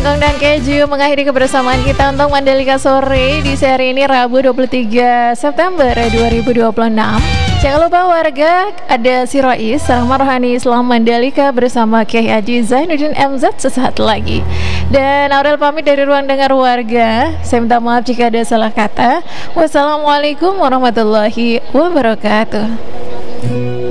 Kangkong dan keju mengakhiri kebersamaan kita untuk Mandalika sore di seri ini Rabu 23 September 2026. Jangan lupa warga, ada si Rois Rahmar Rohani Islam Mandalika bersama Kiai Haji Zainuddin MZ sesaat lagi. Dan Aurel pamit dari ruang dengar warga. Saya minta maaf jika ada salah kata. Wassalamualaikum warahmatullahi wabarakatuh.